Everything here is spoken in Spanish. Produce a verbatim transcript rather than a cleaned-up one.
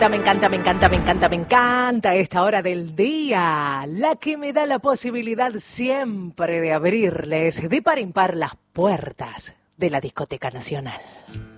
Me encanta, me encanta, me encanta, me encanta esta hora del día, la que me da la posibilidad siempre de abrirles de par en par las puertas de la Discoteca Nacional.